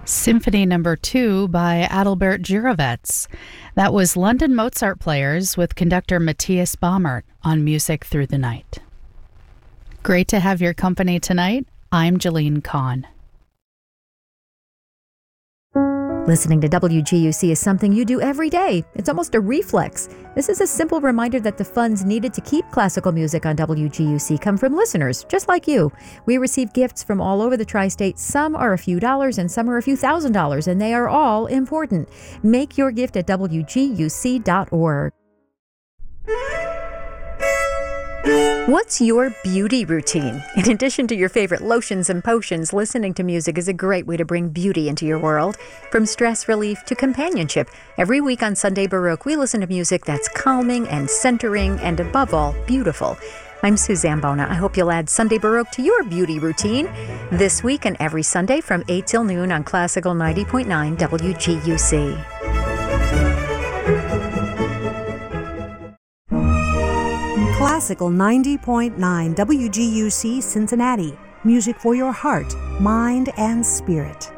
Symphony Number 2 by Adalbert Jirovets. That was London Mozart Players with conductor Matthias Baumert on Music Through the Night. Great to have your company tonight. I'm Jalene Kahn. Listening to WGUC is something you do every day. It's almost a reflex. This is a simple reminder that the funds needed to keep classical music on WGUC come from listeners, just like you. We receive gifts from all over the tri-state. Some are a few dollars and some are a few $1,000s, and they are all important. Make your gift at WGUC.org. What's your beauty routine? In addition to your favorite lotions and potions, listening to music is a great way to bring beauty into your world. From stress relief to companionship, every week on Sunday Baroque, we listen to music that's calming and centering and, above all, beautiful. I'm Suzanne Bona. I hope you'll add Sunday Baroque to your beauty routine this week and every Sunday from 8 till noon on Classical 90.9 WGUC. Classical 90.9 WGUC Cincinnati. Music for your heart, mind, and spirit.